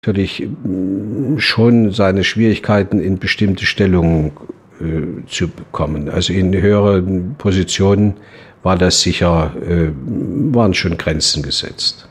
natürlich schon seine Schwierigkeiten, in bestimmte Stellungen zu bekommen. Also in höheren Positionen war das sicher, waren schon Grenzen gesetzt.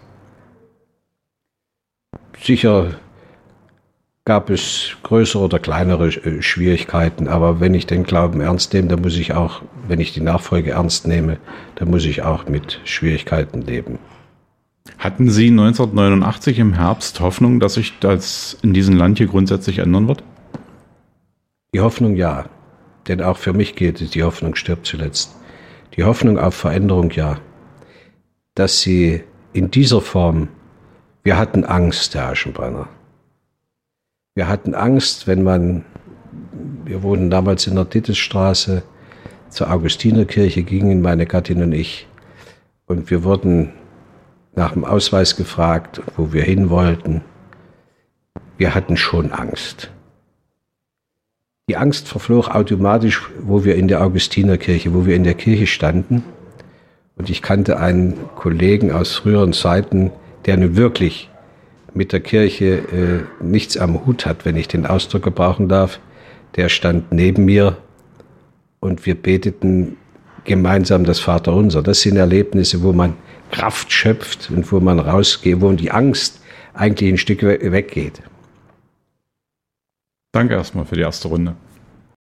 Sicher gab es größere oder kleinere Schwierigkeiten, aber wenn ich den Glauben ernst nehme, dann muss ich auch, wenn ich die Nachfolge ernst nehme, dann muss ich auch mit Schwierigkeiten leben. Hatten Sie 1989 im Herbst Hoffnung, dass sich das in diesem Land hier grundsätzlich ändern wird? Die Hoffnung ja, denn auch für mich gilt es, die Hoffnung stirbt zuletzt. Die Hoffnung auf Veränderung ja. Dass sie in dieser Form, wir hatten Angst, Herr Aschenbrenner. Wir hatten Angst, wir wohnten damals in der Titusstraße, zur Augustinerkirche gingen meine Gattin und ich. Und wir wurden nach dem Ausweis gefragt, wo wir hin wollten. Wir hatten schon Angst. Die Angst verflog automatisch, wo wir in der Augustinerkirche, wo wir in der Kirche standen. Und ich kannte einen Kollegen aus früheren Zeiten, der nun wirklich mit der Kirche nichts am Hut hat, wenn ich den Ausdruck gebrauchen darf. Der stand neben mir und wir beteten gemeinsam das Vaterunser. Das sind Erlebnisse, wo man Kraft schöpft und wo man rausgeht, wo die Angst eigentlich ein Stück weggeht. Danke erstmal für die erste Runde.